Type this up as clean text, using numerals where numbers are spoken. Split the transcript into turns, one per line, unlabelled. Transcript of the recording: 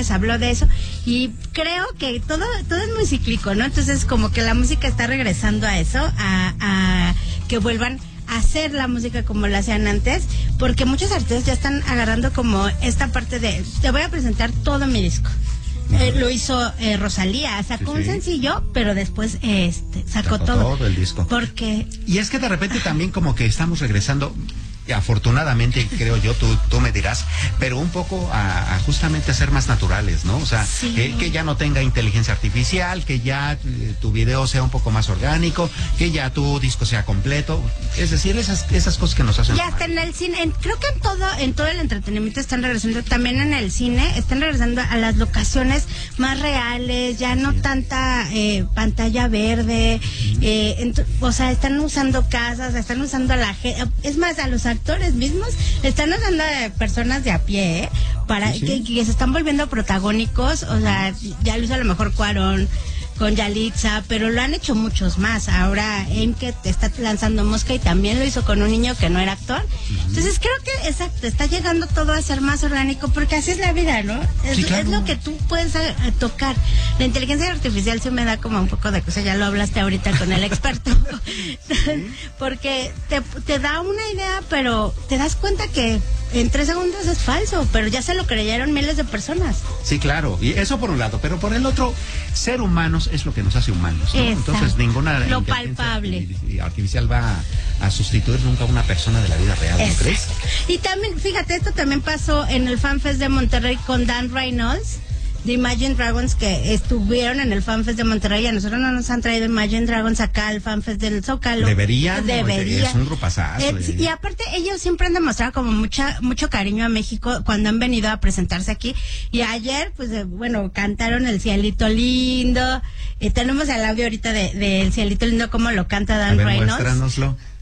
les habló de eso, y creo que todo es muy cíclico, ¿no? Entonces como que la música está regresando a eso, a que vuelvan a hacer la música como la hacían antes, porque muchos artistas ya están agarrando como esta parte de, te voy a presentar todo mi disco. Lo hizo Rosalía, sacó un sencillo, pero después sacó todo
el disco.
Porque...
Y es que de repente también como que estamos regresando, afortunadamente, creo yo, tú me dirás, pero un poco a justamente ser más naturales, ¿no? O sea, que ya no tenga inteligencia artificial, que ya tu video sea un poco más orgánico, que ya tu disco sea completo, es decir, esas cosas que nos hacen
ya está en el cine, creo que en todo el entretenimiento están regresando, también en el cine están regresando a las locaciones más reales, ya no tanta pantalla verde, o sea, están usando casas, están usando a la gente, es más, a los actores mismos están usando de personas de a pie, para que se están volviendo protagónicos, o sea, ya lo hizo a lo mejor Cuarón con Yalitza, pero lo han hecho muchos más. Ahora Emke está lanzando Mosca y también lo hizo con un niño que no era actor. Entonces creo que exacto, está llegando todo a ser más orgánico, porque así es la vida, ¿no? Es lo que tú puedes tocar. La inteligencia artificial sí me da como un poco de cosa, ya lo hablaste ahorita con el experto, porque te da una idea, pero te das cuenta que en 3 segundos es falso, pero ya se lo creyeron miles de personas.
Sí, claro, y eso por un lado, pero por el otro, ser humanos es lo que nos hace humanos, ¿no? Entonces ninguna
lo palpable
artificial va a sustituir nunca a una persona de la vida real, ¿no crees?
Y también, fíjate, esto también pasó en el FanFest de Monterrey con Dan Reynolds de Imagine Dragons, que estuvieron en el FanFest de Monterrey. A nosotros no nos han traído Imagine Dragons acá al FanFest del Zócalo.
Deberían. Es un grupazazo.
Y aparte ellos siempre han demostrado como mucho cariño a México cuando han venido a presentarse aquí. Y ayer, pues bueno, cantaron El Cielito Lindo. Tenemos el audio ahorita de El Cielito Lindo, cómo lo canta Dan Reynolds.
Muéstranoslo.